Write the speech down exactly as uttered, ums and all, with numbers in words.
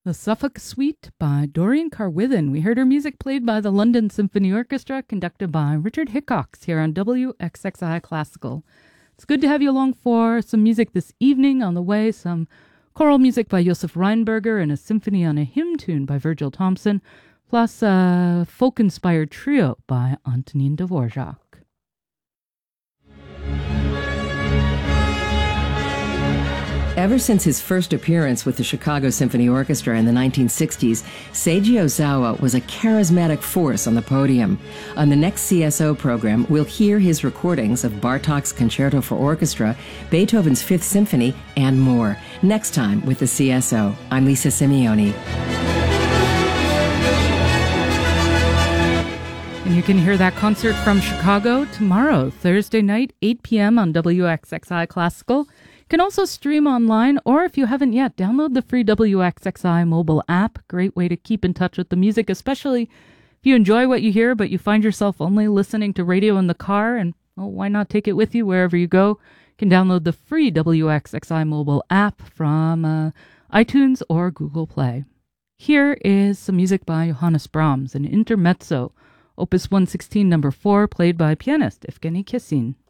The Suffolk Suite by Dorian Carwithen. We heard her music played by the London Symphony Orchestra, conducted by Richard Hickox here on W X X I Classical. It's good to have you along for some music this evening. On the way, some choral music by Josef Reinberger and a symphony on a hymn tune by Virgil Thompson, plus a folk-inspired trio by Antonin Dvorak. Ever since his first appearance with the Chicago Symphony Orchestra in the nineteen sixties, Seiji Ozawa was a charismatic force on the podium. On the next C S O program, we'll hear his recordings of Bartók's Concerto for Orchestra, Beethoven's Fifth Symphony, and more. Next time with the C S O. I'm Lisa Simeoni. And you can hear that concert from Chicago tomorrow, Thursday night, eight p.m. on W X X I Classical. You can also stream online, or if you haven't yet, download the free W X X I mobile app. Great way to keep in touch with the music, especially if you enjoy what you hear, but you find yourself only listening to radio in the car, and well, why not take it with you wherever you go? You can download the free W X X I mobile app from uh, iTunes or Google Play. Here is some music by Johannes Brahms, an intermezzo, Opus one sixteen, number four, played by pianist Evgeny Kissin.